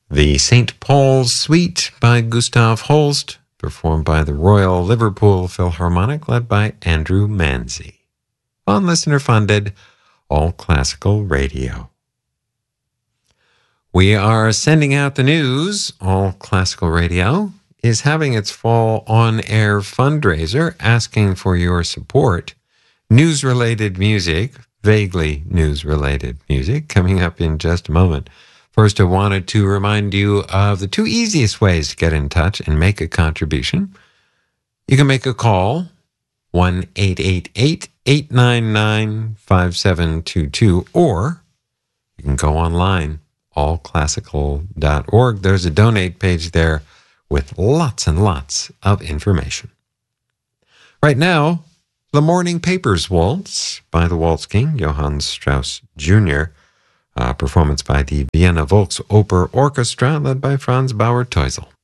The St. Paul's Suite by Gustav Holst, performed by the Royal Liverpool Philharmonic, led by Andrew Manzi. On listener-funded, all classical radio. We are sending out the news. All Classical Radio is having its fall on-air fundraiser, asking for your support. News-related music, vaguely news-related music, coming up in just a moment. First, I wanted to remind you of the two easiest ways to get in touch and make a contribution. You can make a call, 1-888-899-5722, or you can go online, allclassical.org. There's a donate page there with lots and lots of information. Right now, The Morning Papers Waltz by the Waltz King, Johann Strauss Jr., performance by the Vienna Volksoper Orchestra, led by Franz Bauer-Teusel.